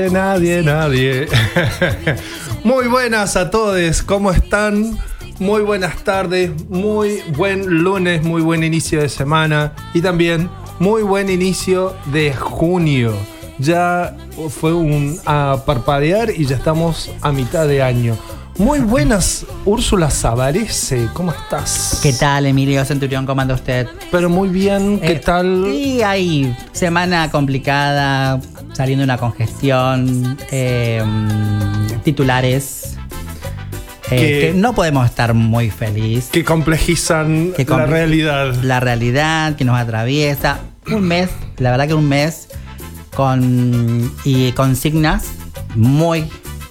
Nadie. Muy buenas a todos, ¿cómo están? Muy buenas tardes, muy buen lunes, muy buen inicio de semana y también muy buen inicio de junio. Ya fue a parpadear y ya estamos a mitad de año. Muy buenas, Úrsula Savarese, ¿cómo estás? ¿Qué tal, Emilio Centurión? ¿Cómo anda usted? Pero muy bien, ¿qué tal? Sí, ahí, semana complicada, saliendo una congestión, titulares, que no podemos estar muy felices. Que complejizan la realidad. La realidad que nos atraviesa. Un mes, la verdad que un mes con consignas muy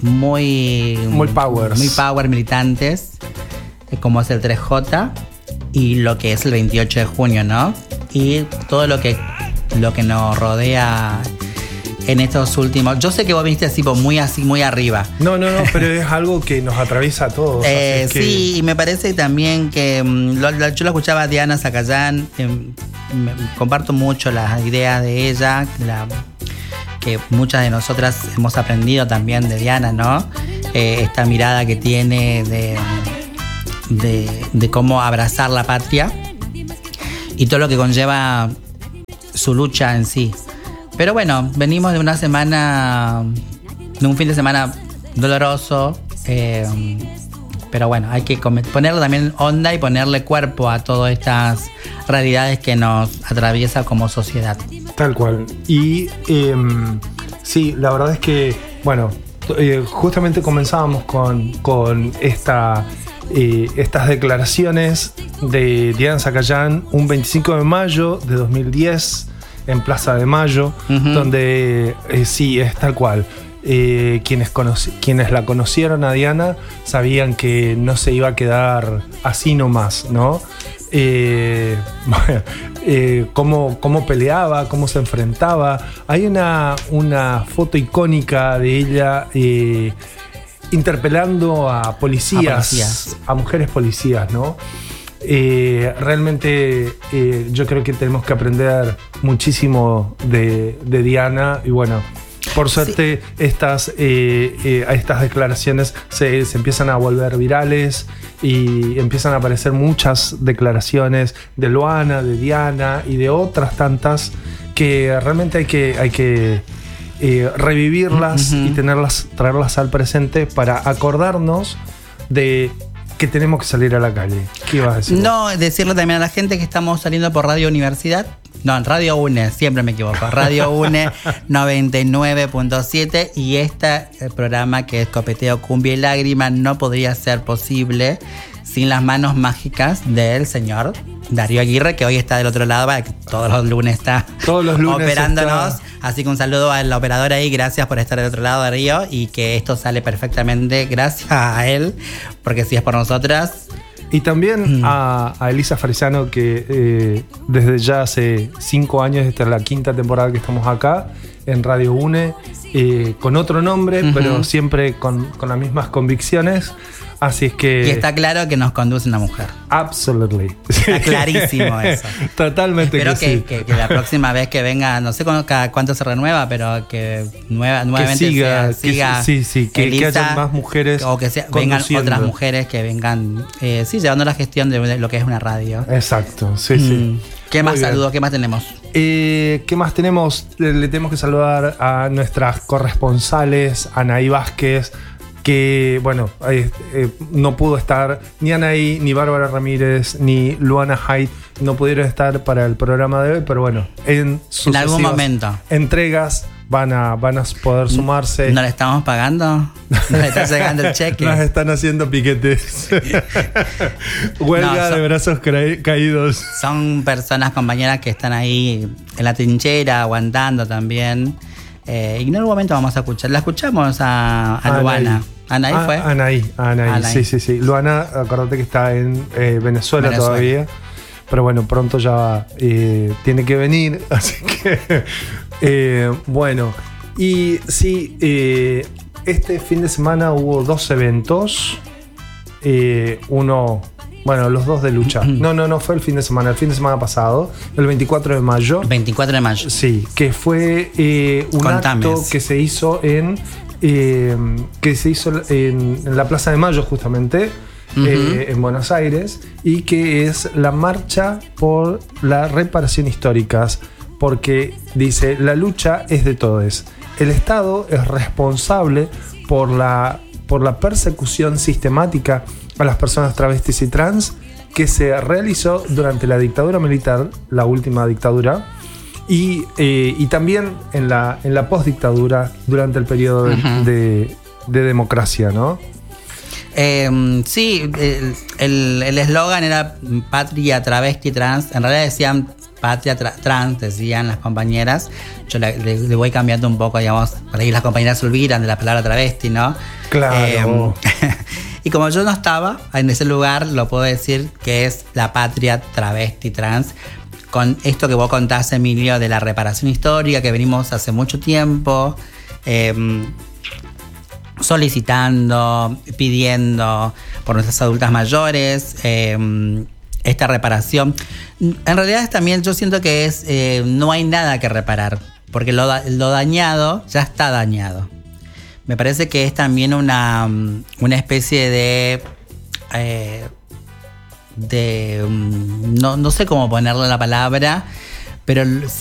power militantes, como es el 3J y lo que es el 28 de junio, ¿no? Y todo lo que nos rodea en estos últimos. Yo sé que vos viniste así muy arriba. No, pero es algo que nos atraviesa a todos. Sí, y me parece también que yo lo escuchaba a Diana Zacayán, comparto mucho las ideas de ella, que muchas de nosotras hemos aprendido también de Diana, ¿no? Esta mirada que tiene de cómo abrazar la patria y todo lo que conlleva su lucha en sí. Pero bueno, venimos de un fin de semana doloroso, pero bueno, hay que ponerle también onda y ponerle cuerpo a todas estas realidades que nos atraviesa como sociedad. Tal cual. Y sí, la verdad es que, bueno, justamente comenzábamos con estas declaraciones de Diana Zacayán un 25 de mayo de 2010 en Plaza de Mayo, donde sí, es tal cual. Quienes la conocieron a Diana sabían que no se iba a quedar así nomás, ¿no? Cómo peleaba, cómo se enfrentaba. Hay una foto icónica de ella interpelando a policías, a mujeres policías, ¿no? Realmente yo creo que tenemos que aprender muchísimo de Diana y bueno, por suerte sí. Estas declaraciones se empiezan a volver virales y empiezan a aparecer muchas declaraciones de Luana, de Diana y de otras tantas que realmente hay que revivirlas y traerlas al presente para acordarnos de que tenemos que salir a la calle. ¿Qué ibas a decir? No, decirle también a la gente que estamos saliendo por Radio Universidad. No, en Radio UNE, siempre me equivoco. Radio UNE 99.7 y este programa que es Copeteo, Cumbia y Lágrima no podría ser posible sin las manos mágicas del señor Darío Aguirre, que hoy está del otro lado, que todos los lunes está operándonos. Así que un saludo al operador ahí, gracias por estar del otro lado, Darío, y que esto sale perfectamente gracias a él, porque si es por nosotras. Y también a Elisa Farisano, que desde ya hace 5 años, esta es la 5ª temporada que estamos acá en Radio UNE, con otro nombre, pero siempre con las mismas convicciones. Así es que... Y está claro que nos conduce una mujer. Absolutely. Está clarísimo eso. Totalmente. Espero que que la próxima vez que venga, no sé cada cuánto se renueva, pero que nuevamente siga. Que haya más mujeres. O que vengan otras mujeres que vengan, llevando la gestión de lo que es una radio. Exacto, sí. ¿Qué más saludos? ¿Qué más tenemos? ¿Qué más tenemos? Le tenemos que saludar a nuestras corresponsales, Anaí Vázquez, que bueno, no pudo estar ni Anaí, ni Bárbara Ramírez, ni Luana Haidt, no pudieron estar para el programa de hoy, pero bueno, en algún momento entregas van a poder sumarse. ¿No le estamos pagando? ¿No le está llegando el cheque? Nos están haciendo piquetes. Huelga de brazos caídos. Son personas, compañeras que están ahí en la trinchera, aguantando también. Y en algún momento vamos a escuchar. La escuchamos a Luana. ¿Anaí fue? Anaí. Sí. Luana, acordate que está en Venezuela todavía. Pero bueno, pronto ya tiene que venir. Así que, bueno. Y sí, este fin de semana hubo 2 eventos. Uno Bueno, los dos de lucha. No fue el fin de semana pasado, el 24 de mayo. 24 de mayo. Sí, que fue un acto que se hizo en la Plaza de Mayo, justamente, en Buenos Aires, y que es la marcha por la reparación históricas, porque dice, la lucha es de todos. El Estado es responsable por la persecución sistemática a las personas travestis y trans que se realizó durante la dictadura militar, la última dictadura, y también en la postdictadura durante el periodo de democracia, ¿no? Sí, el eslogan era patria travesti trans. En realidad decían patria trans, decían las compañeras. Yo le voy cambiando un poco, digamos, por ahí las compañeras se olvidan de la palabra travesti, ¿no? Claro. Y como yo no estaba en ese lugar, lo puedo decir que es la patria travesti trans. Con esto que vos contás, Emilio, de la reparación histórica que venimos hace mucho tiempo solicitando, pidiendo por nuestras adultas mayores esta reparación. En realidad también yo siento que no hay nada que reparar, porque lo dañado ya está dañado. Me parece que es también una especie de no sé cómo ponerle la palabra, pero